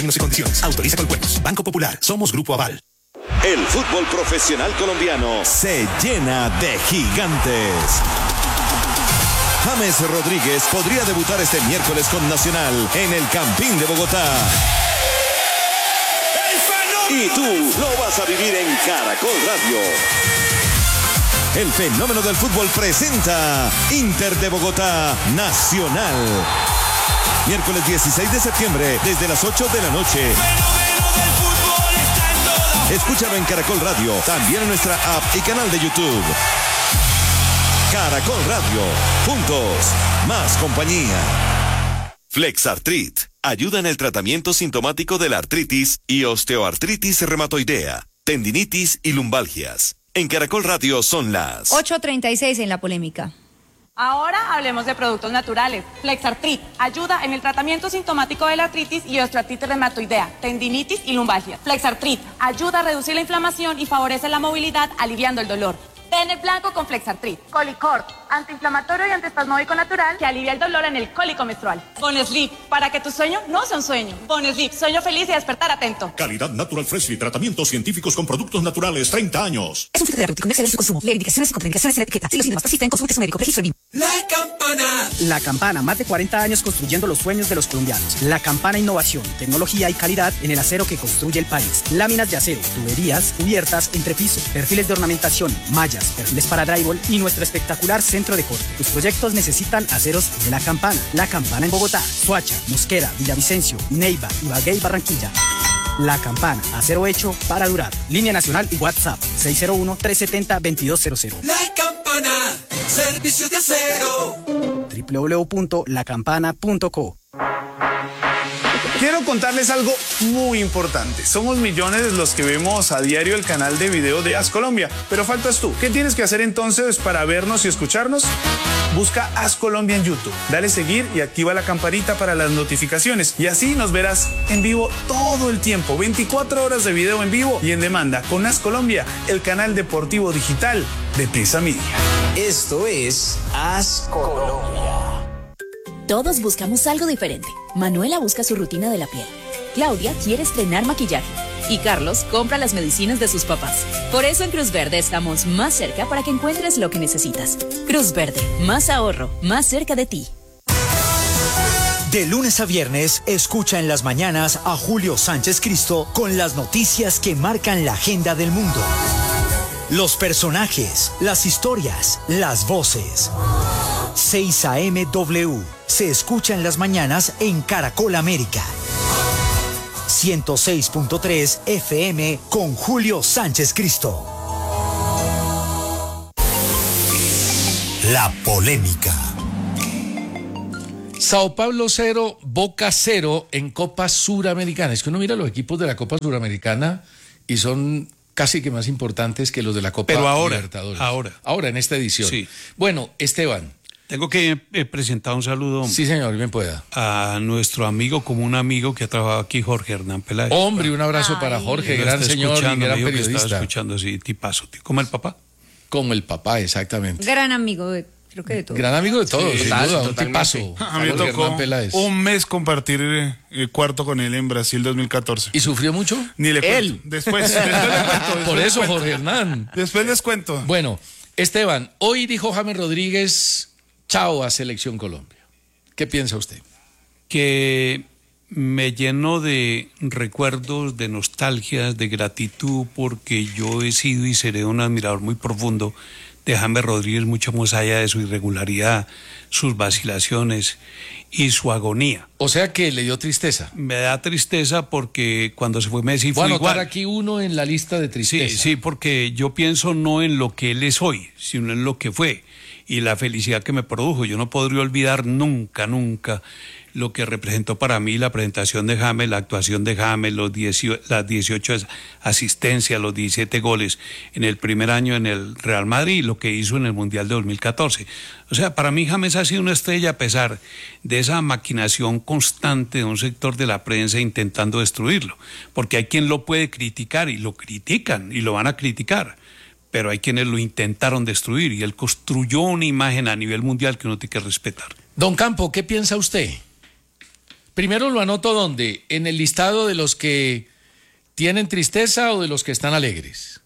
Términos y condiciones. Autoriza con juegos. Banco Popular. Somos Grupo Aval. El fútbol profesional colombiano se llena de gigantes. James Rodríguez podría debutar este miércoles con Nacional en el Campín de Bogotá. Y tú lo vas a vivir en Caracol Radio. El fenómeno del fútbol presenta Inter de Bogotá Nacional. Miércoles 16 de septiembre desde las 8 de la noche. Escúchalo en Caracol Radio, también en nuestra app y canal de YouTube. Caracol Radio, juntos, más compañía. Flexartrit ayuda en el tratamiento sintomático de la artritis y osteoartritis reumatoidea, tendinitis y lumbalgias. En Caracol Radio son las 8:36 en la polémica. Ahora hablemos de productos naturales. Flexartrit ayuda en el tratamiento sintomático de la artritis y osteoartritis reumatoidea, tendinitis y lumbalgia. Flexartrit ayuda a reducir la inflamación y favorece la movilidad, aliviando el dolor. Tener blanco con Flexartrit. Colicort, antiinflamatorio y antiespasmódico natural que alivia el dolor en el cólico menstrual. Bonesleep, para que tu sueño no sea un sueño. Bonesleep, sueño feliz y despertar atento. Calidad Natural Freshly, tratamientos científicos con productos naturales, 30 años. Es un fitoterapéutico, no exceder su consumo. Lee indicaciones y contraindicaciones en la etiqueta. Si los síntomas persisten, consulte su médico. Registro BIM. La Campana. La Campana, más de 40 años construyendo los sueños de los colombianos. La Campana, innovación, tecnología y calidad en el acero que construye el país. Láminas de acero, tuberías, cubiertas, entrepiso, perfiles de ornamentación, mallas, perfiles para drywall y nuestro espectacular centro de corte. Tus proyectos necesitan aceros de La Campana. La Campana en Bogotá, Soacha, Mosquera, Villavicencio, Neiva, Ibagué y Barranquilla. La Campana, acero hecho para durar. Línea nacional y WhatsApp 601-370-2200. La Campana, servicio de acero. www.lacampana.co. Quiero contarles algo muy importante. Somos millones los que vemos a diario el canal de video de As Colombia, pero faltas tú. ¿Qué tienes que hacer entonces para vernos y escucharnos? Busca As Colombia en YouTube, dale seguir y activa la campanita para las notificaciones y así nos verás en vivo todo el tiempo, 24 horas de video en vivo y en demanda con As Colombia, el canal deportivo digital de Prisa Media. Esto es As Colombia. Todos buscamos algo diferente. Manuela busca su rutina de la piel. Claudia quiere estrenar maquillaje. Y Carlos compra las medicinas de sus papás. Por eso en Cruz Verde estamos más cerca para que encuentres lo que necesitas. Cruz Verde, más ahorro, más cerca de ti. De lunes a viernes, escucha en las mañanas a Julio Sánchez Cristo con las noticias que marcan la agenda del mundo. Los personajes, las historias, las voces. 6 AM W. Se escucha en las mañanas en Caracol América. 106.3 FM con Julio Sánchez Cristo. La polémica. Sao Paulo 0, Boca 0 en Copa Suramericana. Es que uno mira los equipos de la Copa Suramericana y son casi que más importantes que los de la Copa Libertadores. Ahora, en esta edición. Sí. Bueno, Esteban. Tengo que presentar un saludo. Sí, señor, bien pueda. A nuestro amigo, como un amigo que ha trabajado aquí, Jorge Hernán Peláez. Hombre, un abrazo para Jorge, gran señor y gran periodista. Estaba escuchando, sí, tipazo. ¿Como el papá? Como el papá, exactamente. Gran amigo, creo que de todos. Gran amigo de todos, Sí, sin duda, un tipazo. A mí me tocó un mes compartir cuarto con él en Brasil 2014. ¿Y sufrió mucho? Ni le cuento. Él. Después les cuento. Por eso, Jorge Hernán. Después les cuento. Bueno, Esteban, hoy dijo James Rodríguez chao a Selección Colombia. ¿Qué piensa usted? Que me llenó de recuerdos, de nostalgias, de gratitud, porque yo he sido y seré un admirador muy profundo de James Rodríguez, mucho más allá de su irregularidad, sus vacilaciones y su agonía. O sea que le dio tristeza. Me da tristeza porque cuando se fue Messi Voy fue a anotar igual. aquí uno en la lista de tristeza. Sí, porque yo pienso no en lo que él es hoy, sino en lo que fue y la felicidad que me produjo. Yo no podría olvidar nunca lo que representó para mí la presentación de James, la actuación de James, las 18 asistencias, los 17 goles en el primer año en el Real Madrid y lo que hizo en el Mundial de 2014. O sea, para mí James ha sido una estrella a pesar de esa maquinación constante de un sector de la prensa intentando destruirlo, porque hay quien lo puede criticar y lo critican y lo van a criticar, pero hay quienes lo intentaron destruir y él construyó una imagen a nivel mundial que uno tiene que respetar. Don Campo, ¿qué piensa usted? Primero lo anoto ¿dónde? ¿En el listado de los que tienen tristeza o de los que están alegres?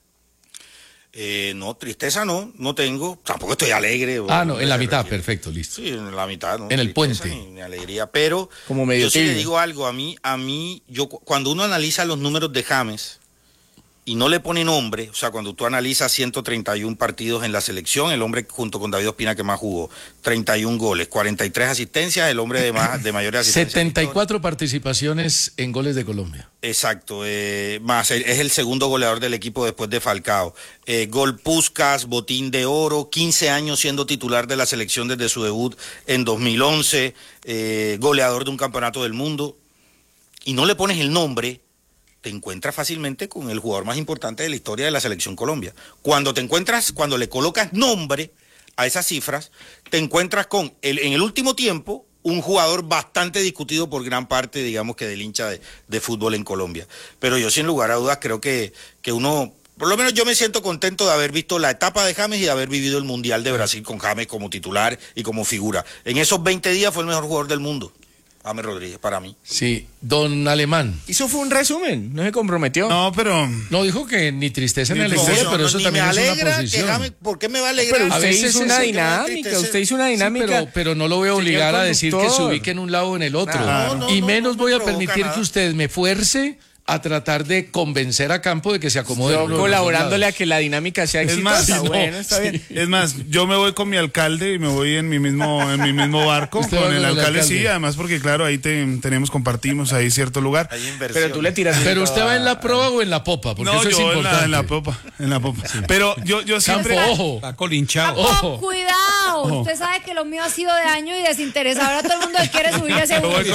No, tristeza no tengo, tampoco estoy alegre. No, en la mitad, perfecto, listo. Sí, en la mitad, ¿no? En el puente. Ni alegría, pero como medio yo sí le digo algo, a mí, cuando uno analiza los números de James y no le pone nombre, o sea, cuando tú analizas 131 partidos en la selección, el hombre junto con David Ospina que más jugó, 31 goles, 43 asistencias, el hombre de mayores asistencias. 74 participaciones en goles de Colombia. Exacto, más es el segundo goleador del equipo después de Falcao. Gol Puskás, botín de oro, 15 años siendo titular de la selección desde su debut en 2011, goleador de un campeonato del mundo, y no le pones el nombre, te encuentras fácilmente con el jugador más importante de la historia de la selección Colombia. Cuando le colocas nombre a esas cifras, te encuentras con, en el último tiempo, un jugador bastante discutido por gran parte, digamos que del hincha de fútbol en Colombia. Pero yo sin lugar a dudas creo que uno, por lo menos yo me siento contento de haber visto la etapa de James y de haber vivido el Mundial de Brasil con James como titular y como figura. En esos 20 días fue el mejor jugador del mundo. James Rodríguez, para mí. Sí, don Alemán. Eso fue un resumen, no se comprometió. No, pero... No, dijo que ni tristeza ni alegría, pero eso también es una posición. James, ¿por qué me va a alegrar? Pero usted hizo una dinámica, Sí, pero no lo voy a obligar a decir que se ubique en un lado o en el otro. Y menos voy a permitir que usted me fuerce a tratar de convencer a Campo de que se acomode. Colaborándole a que la dinámica sea exitosa. Bueno, está bien. Es más, yo me voy con mi alcalde y me voy en mi mismo barco con el alcalde, sí, además porque claro, ahí compartimos ahí cierto lugar. Pero tú le tiras. Pero usted va en la proa o en la popa, porque eso es importante. en la popa. Sí. Pero yo siempre Campo, ojo. Está colinchado. Campo, cuidado. Usted sabe que lo mío ha sido de año y desinteresado. Ahora todo el mundo quiere subir a ese bus.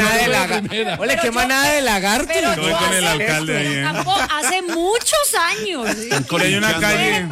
Qué manada de lagarto. Con el alcalde ahí. Campo, hace muchos años. Hay una calle.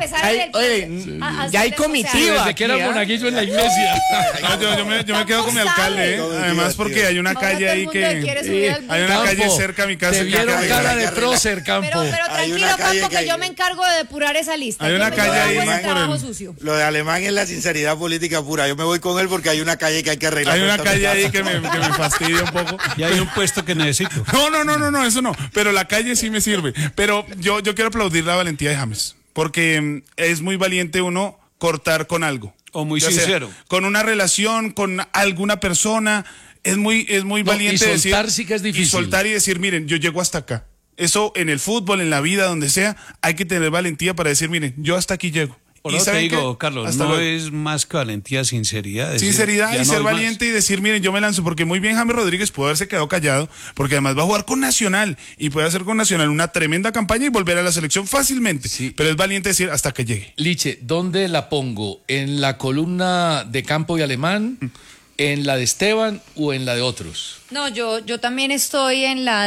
Ya hay comitiva. Desde que era monaguillo en la iglesia. Yo me quedo con mi alcalde, además porque hay una calle ahí que hay una calle cerca a mi casa. Te vieron cara de prócer, Campo. Pero tranquilo, Campo, que yo me encargo de depurar esa lista. Hay una calle ahí Lo de Alemán es la sinceridad política pura. Yo me voy con él porque hay una calle que hay que arreglar. Hay una calle ahí que me fastidia un poco. Y hay un puesto que necesito. No, eso no. Pero la calle sí me sirve. Pero yo quiero aplaudir la valentía de James, porque es muy valiente uno cortar con algo. O muy sincero. Con una relación, con alguna persona. Es muy valiente y decir. Soltar sí que es difícil. Y soltar y decir, miren, yo llego hasta acá. Eso en el fútbol, en la vida, donde sea, hay que tener valentía para decir, miren, yo hasta aquí llego. Por eso te digo, Carlos, no es más que valentía, sinceridad. Sinceridad y ser valiente y decir, miren, yo me lanzo, porque muy bien James Rodríguez pudo haberse quedado callado, porque además va a jugar con Nacional y puede hacer con Nacional una tremenda campaña y volver a la selección fácilmente. Sí. Pero es valiente decir hasta que llegue. Liche, ¿dónde la pongo? ¿En la columna de Campo y Alemán? ¿En la de Esteban o en la de otros? No, yo también estoy en la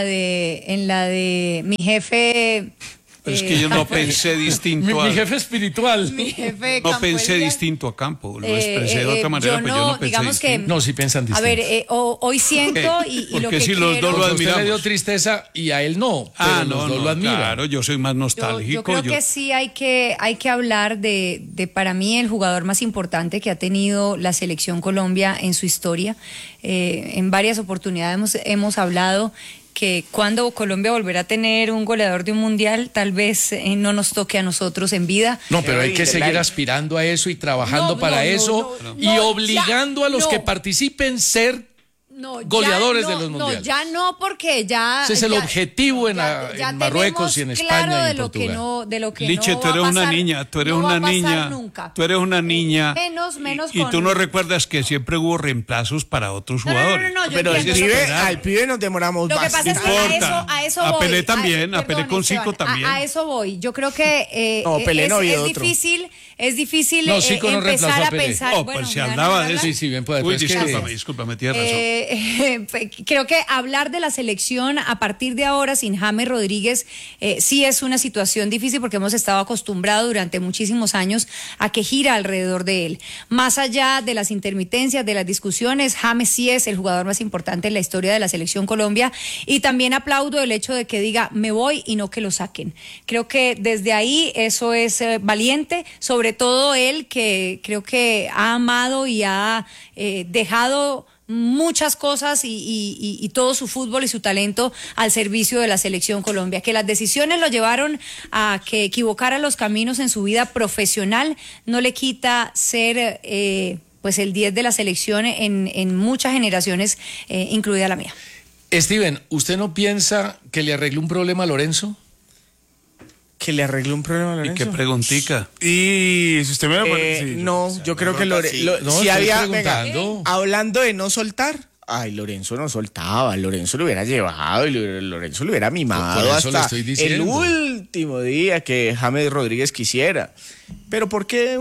de mi jefe. Pero es que yo no pensé distinto mi jefe espiritual. Mi jefe no pensé distinto a Campo, lo expresé de otra manera, pero yo no pensé digamos distinto. No, sí piensan distinto. A ver, hoy siento y lo que si quiero... los dos lo admiramos. Usted le dio tristeza y a él no, pero los dos lo admiran. Claro, yo soy más nostálgico. Yo creo que sí hay que hablar de para mí el jugador más importante que ha tenido la selección Colombia en su historia. En varias oportunidades hemos hablado que cuando Colombia volverá a tener un goleador de un mundial, tal vez no nos toque a nosotros en vida. No, pero hay que seguir aspirando a eso y trabajando para eso y obligando a los que participen ser goleadores de los mundiales. No, ya no, porque ya... Ese es el objetivo en Marruecos y en España y en Portugal. De lo que Liche, tú eres una niña, tú eres una niña. Menos y tú no recuerdas que siempre hubo reemplazos para otros jugadores. Pero al pibe nos demoramos más. Lo que pasa es que a eso voy. A Pelé también, a Pelé con Zico también. A eso voy. Yo creo que es difícil empezar a pensar. Pues se hablaba de eso. Sí, bien puede. Uy, discúlpame, tienes razón. Creo que hablar de la selección a partir de ahora sin James Rodríguez sí es una situación difícil porque hemos estado acostumbrados durante muchísimos años a que gira alrededor de él. Más allá de las intermitencias, de las discusiones, James sí es el jugador más importante en la historia de la selección Colombia y también aplaudo el hecho de que diga me voy y no que lo saquen. Creo que desde ahí eso es valiente, sobre todo él que creo que ha amado y ha dejado muchas cosas y todo su fútbol y su talento al servicio de la Selección Colombia. Que las decisiones lo llevaron a que equivocara los caminos en su vida profesional no le quita ser pues el 10 de la selección en muchas generaciones, incluida la mía. Steven, ¿usted no piensa que le arregló un problema a Lorenzo? Que le arregló un problema a Lorenzo. ¿Y qué preguntica? Y si usted me lo pone... Sí, no, o sea, yo creo que no, si había... Venga, hablando de no soltar, ay, Lorenzo no soltaba, Lorenzo lo hubiera llevado y Lorenzo lo hubiera mimado hasta el último día que James Rodríguez quisiera. Pero ¿por qué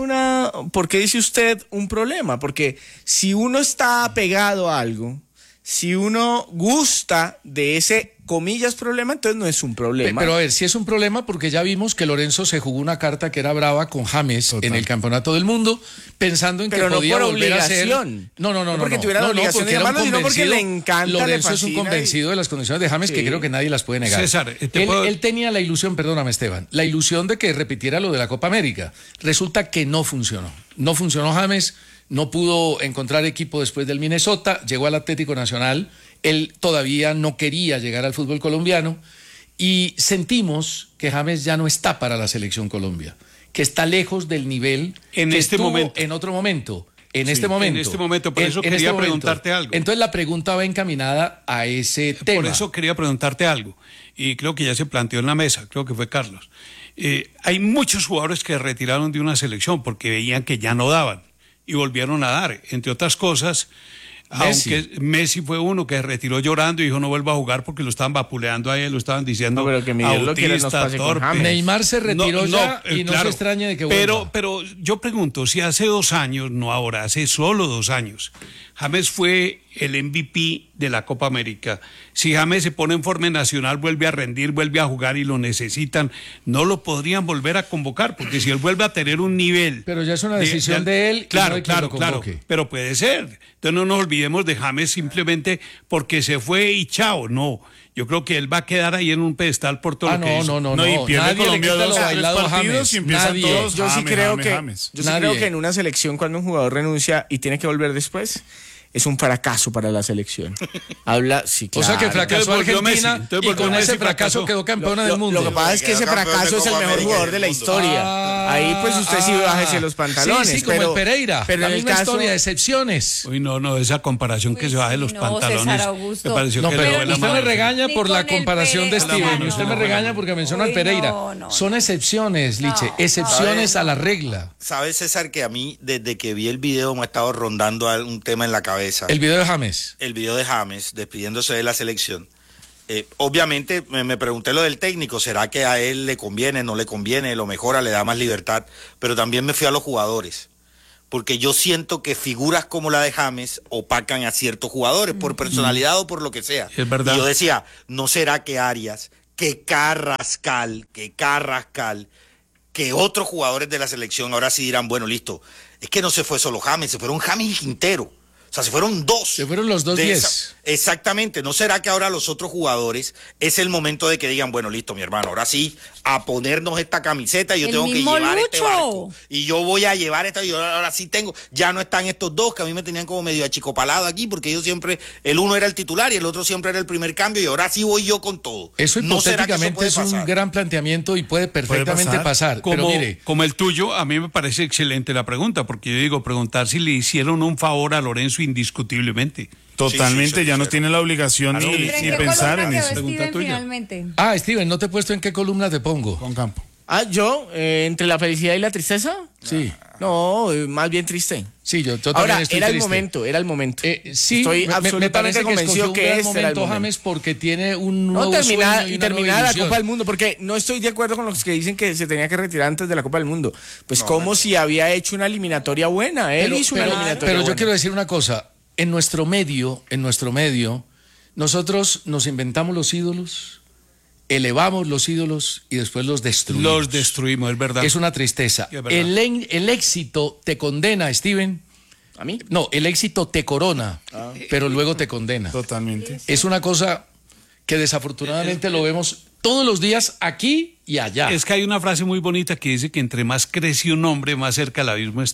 dice usted un problema? Porque si uno está pegado a algo, si uno gusta de ese, comillas, problema, entonces no es un problema. Pero a ver, si es un problema porque ya vimos que Lorenzo se jugó una carta que era brava con James en el Campeonato del Mundo, pensando en que podía volver a ser... No, porque tuviera la obligación de llamarlo, sino porque le encanta. Lorenzo es un convencido de las condiciones de James que creo que nadie las puede negar. César, él tenía la ilusión, perdóname Esteban, la ilusión de que repitiera lo de la Copa América. Resulta que no funcionó. No funcionó James. No pudo encontrar equipo después del Minnesota, llegó al Atlético Nacional, él todavía no quería llegar al fútbol colombiano y sentimos que James ya no está para la Selección Colombia, que está lejos del nivel en este momento. En otro momento. En este momento, por eso quería preguntarte algo. Entonces la pregunta va encaminada a ese tema. Por eso quería preguntarte algo, y creo que ya se planteó en la mesa, creo que fue Carlos. Hay muchos jugadores que retiraron de una selección porque veían que ya no daban. Y volvieron a dar, entre otras cosas, aunque Messi fue uno que se retiró llorando y dijo no vuelva a jugar porque lo estaban vapuleando a él, lo estaban diciendo pero que Miguel autista, torpe. Neymar se retiró y no se extraña de que vuelva. Pero yo pregunto, si hace 2 años, no ahora, hace solo 2 años, James fue el MVP de la Copa América. Si James se pone en forma nacional, vuelve a rendir, vuelve a jugar y lo necesitan, no lo podrían volver a convocar, porque si él vuelve a tener un nivel... Pero ya es una decisión de él. Claro, pero puede ser. Entonces no nos olvidemos de James simplemente porque se fue y chao, no. Yo creo que él va a quedar ahí en un pedestal por todo lo que hizo. No, y pierde Colombia 2-3 partidos y empiezan todos. Yo sí creo que en una selección cuando un jugador renuncia y tiene que volver después, es un fracaso para la selección. Sí, claro. O sea que fracasó Argentina y con ese fracaso quedó campeona del mundo. Lo que pasa es que ese fracaso es el mejor jugador de la historia. Ahí pues usted sí bájese los pantalones. Sí, como el Pereira. Pero la misma historia, excepciones. Uy, no, esa comparación que se baje los pantalones. Me pareció que pero usted me regaña por la comparación de Steven. Usted me regaña porque menciona al Pereira. Son excepciones, Liche. Excepciones a la regla. ¿Sabes, César, que a mí desde que vi el video me ha estado rondando un tema en la cabeza? El video de James. El video de James, despidiéndose de la selección. Obviamente me pregunté lo del técnico, ¿será que a él le conviene, no le conviene, lo mejora, le da más libertad? Pero también me fui a los jugadores, porque yo siento que figuras como la de James opacan a ciertos jugadores, por personalidad o por lo que sea. Es verdad. Y yo decía, ¿no será que Arias, que Carrascal, que otros jugadores de la selección ahora sí dirán, bueno, listo, es que no se fue solo James, se fueron James y Quintero? O sea, se fueron 2. Se fueron los 2 10. Exactamente. ¿No será que ahora los otros jugadores es el momento de que digan, bueno, listo, mi hermano, ahora sí, a ponernos esta camiseta y yo tengo que llevar este barco? Y yo voy a llevar esta, y yo ahora sí tengo, ya no están estos 2 que a mí me tenían como medio achicopalado aquí, porque yo siempre, el uno era el titular y el otro siempre era el primer cambio, y ahora sí voy yo con todo. Eso hipotéticamente es un gran planteamiento y puede perfectamente pasar. Pero mire, como el tuyo, a mí me parece excelente la pregunta, porque yo digo, preguntar si le hicieron un favor a Lorenzo indiscutiblemente. Totalmente, ya no tiene la obligación ni pensar en eso. Pregunta tuya. Finalmente. Steven, ¿no te he puesto en qué columna te pongo? Con Campo. ¿Yo? ¿Entre la felicidad y la tristeza? Sí. No, más bien triste. Sí, yo también ahora, estoy era triste. Era el momento. Sí, estoy absolutamente me parece convencido que este era el momento, James, porque tiene un nuevo terminar la ilusión. Copa del Mundo, porque no estoy de acuerdo con los que dicen que se tenía que retirar antes de la Copa del Mundo. Pues si había hecho una eliminatoria buena. Él hizo una eliminatoria buena. Pero yo quiero decir una cosa. En nuestro medio, nosotros nos inventamos los ídolos, elevamos los ídolos y después los destruimos. Los destruimos, es verdad. Es una tristeza. Es verdad. El éxito te condena, Steven. ¿A mí? No, el éxito te corona, pero luego te condena. Totalmente. Es una cosa que desafortunadamente lo vemos todos los días aquí y allá. Es que hay una frase muy bonita que dice que entre más crece un hombre, más cerca del abismo está.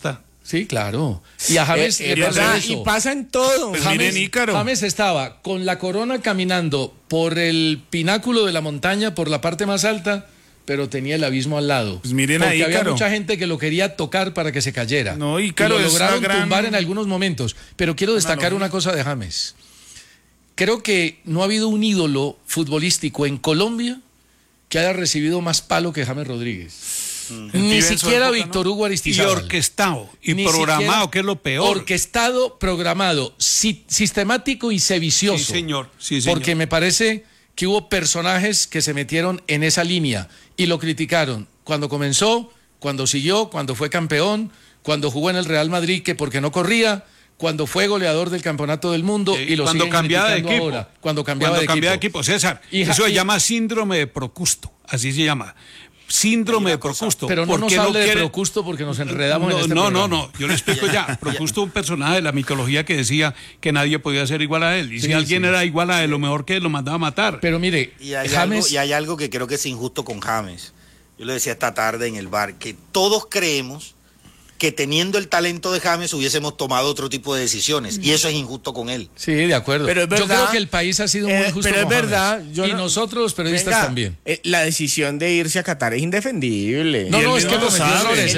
Sí, claro. Y a James le pasó eso. Y pasa en todo. Pues James estaba con la corona caminando por el pináculo de la montaña, por la parte más alta, pero tenía el abismo al lado. Pues miren porque ahí, había Ícaro. mucha gente que lo quería tocar para que se cayera. No, Ícaro, y lo es lograron una gran tumbar en algunos momentos. Pero quiero destacar una cosa de James. Creo que no ha habido un ídolo futbolístico en Colombia que haya recibido más palo que James Rodríguez. Ni siquiera Víctor Hugo Aristizábal. Y orquestado, y programado, que es lo peor. Orquestado, programado, sistemático y sedicioso. Sí, señor. Sí, señor. Porque me parece que hubo personajes que se metieron en esa línea y lo criticaron cuando comenzó, cuando siguió, cuando fue campeón, cuando jugó en el Real Madrid, que porque no corría, cuando fue goleador del Campeonato del Mundo y lo cuando siguen cambiaba de criticando equipo. ahora. Cuando cambiaba de equipo. César, eso se llama síndrome de Procusto, así se llama. Síndrome de Procusto. Pero no nos hable de Procusto porque nos enredamos en este programa. No, yo le explico ya. Procusto, un personaje de la mitología que decía que nadie podía ser igual a él. Y si alguien era igual a él, lo mejor que él lo mandaba a matar. Pero mire, y hay algo que creo que es injusto con James. Yo le decía esta tarde en el bar, que todos creemos que teniendo el talento de James hubiésemos tomado otro tipo de decisiones. Y eso es injusto con él. Sí, de acuerdo. Pero es verdad, yo creo que el país ha sido muy injusto pero es con verdad. James. Y nosotros los periodistas también. La decisión de irse a Qatar es indefendible. No, es que cometió errores,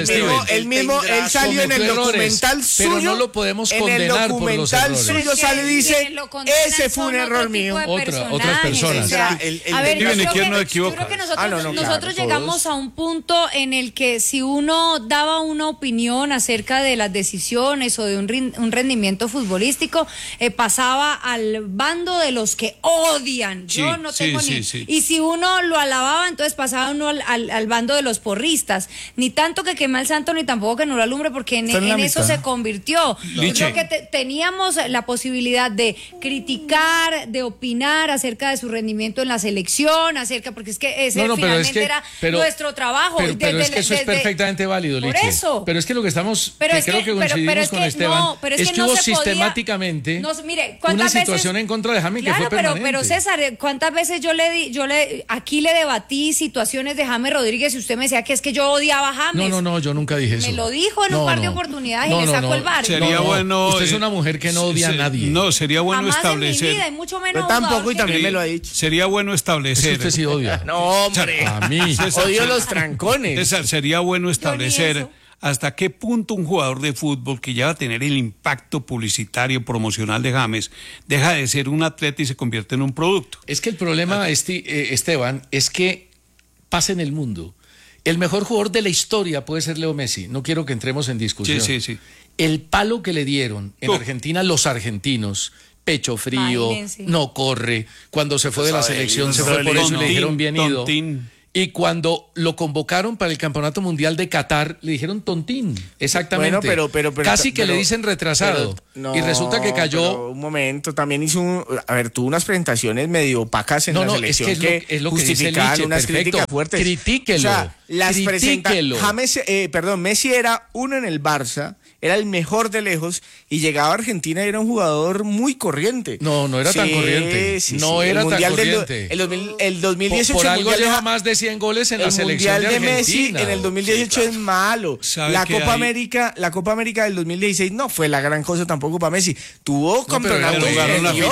él salió en el documental suyo. Pero no lo podemos condenar. En el documental suyo sale y dice, ese fue un error mío. Otras personas. A ver, yo creo que nosotros llegamos a un punto en el que si uno daba una opinión acerca de las decisiones o de un rendimiento futbolístico, pasaba al bando de los que odian. Yo no tengo ni... Y si uno lo alababa, entonces pasaba uno al bando de los porristas. Ni tanto que queme al santo, ni tampoco que no lo alumbre, porque en eso se convirtió. Yo creo que teníamos la posibilidad de criticar, de opinar acerca de su rendimiento en la selección, porque es que ese finalmente era nuestro trabajo. Pero es que eso es perfectamente válido, Liche. Por eso. Pero es que lo que estamos, creo que coincidimos con Esteban, es que hubo sistemáticamente una situación en contra de James que fue permanente. Pero César, ¿cuántas veces aquí le debatí situaciones de James Rodríguez y usted me decía que es que yo odiaba a James? No, yo nunca dije eso. Me lo dijo en un par de oportunidades y le sacó el bar. Sería bueno. Usted es una mujer que no odia a nadie. No, sería bueno establecer. En mi vida, y mucho menos yo tampoco, y también me lo ha dicho. Sería bueno establecer. Usted sí odia. No, hombre. A mí. Odio los trancones. César, sería bueno establecer hasta qué punto un jugador de fútbol que ya va a tener el impacto publicitario, promocional de James, deja de ser un atleta y se convierte en un producto. Es que el problema, Esteban, es que pasa en el mundo. El mejor jugador de la historia puede ser Leo Messi. No quiero que entremos en discusión. Sí. El palo que le dieron en Argentina los argentinos, pecho frío, no corre. Cuando se fue de la selección se fue por eso y le dijeron bien ido. Y cuando lo convocaron para el Campeonato Mundial de Qatar, le dijeron tontín. Exactamente. Bueno, pero casi que le dicen retrasado. Y resulta que cayó. Un momento, también tuvo unas presentaciones medio opacas en la selección es lo que justificaban dice unas críticas fuertes. Critíquelo. O sea, Messi era uno en el Barça, era el mejor de lejos, y llegaba a Argentina y era un jugador muy corriente. No era tan corriente. No era tan corriente. El 2018 por algo lleva más de 100 goles en la selección de Argentina. El Mundial de Messi en el 2018 es malo. La Copa América del 2016 no fue la gran cosa tampoco para Messi. Tuvo campeonatos. Jugaron la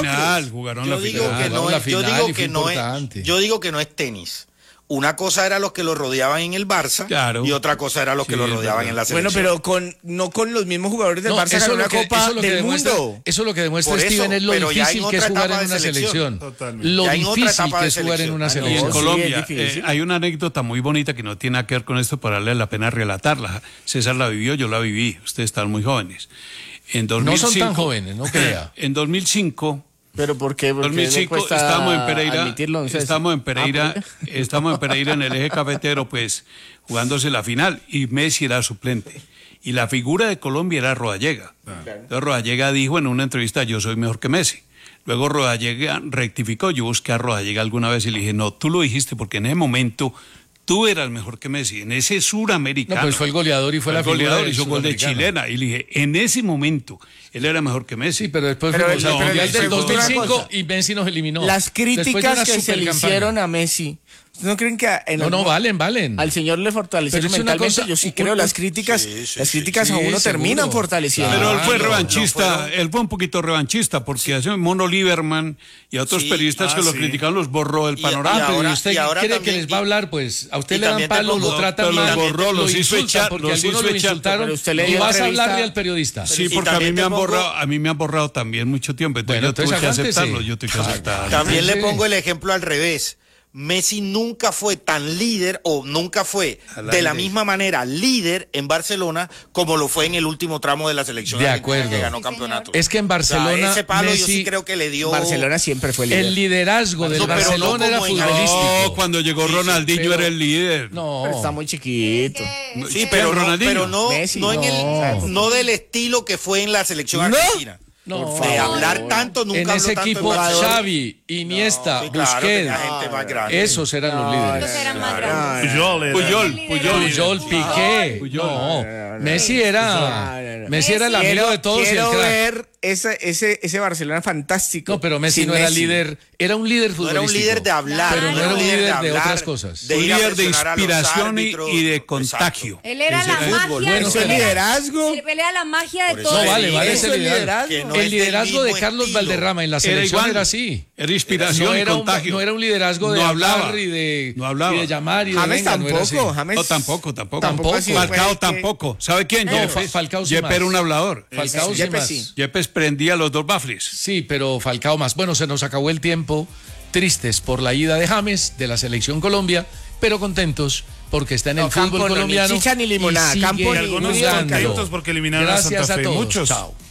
final. Yo digo que no es tenis. Una cosa era los que lo rodeaban en el Barça y otra cosa era los que lo rodeaban en la selección. Bueno, pero no con los mismos jugadores del Barça ganó una Copa del Mundo. Eso es lo que demuestra Steven, es lo difícil que es jugar en una selección. Lo difícil que es jugar en una selección. En Colombia hay una anécdota muy bonita que no tiene nada que ver con esto, pero vale la pena relatarla. César la vivió, yo la viví. Ustedes están muy jóvenes. En 2005, no son tan jóvenes, no crea. En 2005... ¿Pero por qué? En 2005 estábamos en Pereira, estamos en Pereira en el eje cafetero, pues, jugándose la final, y Messi era suplente. Y la figura de Colombia era Rodallega. Entonces Rodallega dijo en una entrevista, yo soy mejor que Messi. Luego Rodallega rectificó, yo busqué a Rodallega alguna vez y le dije, no, tú lo dijiste porque en ese momento tú eras mejor que Messi, en ese suramericano. No, pues fue el goleador y fue la figura goleador, hizo gol de chilena. Y le dije, en ese momento, él era mejor que Messi. Sí, pero después fue el Mundial del 2005 y Messi nos eliminó. Las críticas que se le hicieron a Messi ¿No creen que valen. Al señor le fortalecieron mentalmente? Yo sí creo, las críticas a uno terminan fortaleciendo. Pero él fue revanchista, él fue un poquito revanchista, porque hace Mono Lieberman y a otros periodistas que lo criticaron los borró del panorama. ¿Y usted cree que les va a hablar? Pues a usted le dan palo, lo tratan mal, los borró, los hizo echar, porque algunos lo insultaron, y vas a hablarle al periodista. Sí, porque a mí me han borrado también mucho tiempo, entonces yo tuve que aceptarlo, También le pongo el ejemplo al revés. Messi nunca fue tan líder o nunca fue de la misma manera líder en Barcelona como lo fue en el último tramo de la selección de acuerdo, que ganó campeonato. Es que en Barcelona ese palo Messi, yo sí creo que le dio. Barcelona siempre fue líder. El liderazgo del Barcelona era futbolístico. No, cuando llegó Ronaldinho era el líder. No, pero está muy chiquito. Sí, pero no del estilo que fue en la selección argentina. No, de hablar tanto nunca en ese equipo Xavi, Iniesta, Busquets, esos eran los líderes. Eran más grandes. Puyol, Piqué. No, Messi era el amigo de todos. Quiero ver ese Barcelona fantástico. No, pero Messi no era líder, era un líder futbolístico. No era un líder de hablar, pero no era un líder de otras cosas. Un líder de inspiración y de contagio. Él era la magia. Eso es liderazgo. Él pelea la magia de todo. No, vale ese liderazgo. El liderazgo de Carlos Valderrama en la selección era así. Era inspiración y contagio. No era un liderazgo de hablar y de llamar y de James tampoco. No, tampoco. Tampoco. Falcao tampoco. ¿Sabe quién? Falcao sí Yepes era un hablador. Falcao sí más. Yepes prendía los dos bafles. Sí, pero Falcao más. Bueno, se nos acabó el tiempo. Tristes por la ida de James de la selección Colombia, pero contentos porque está en el fútbol colombiano. Ni chicha ni limonada. Y algunos son calientes porque eliminaron a Santa Fe. Muchos. Chao.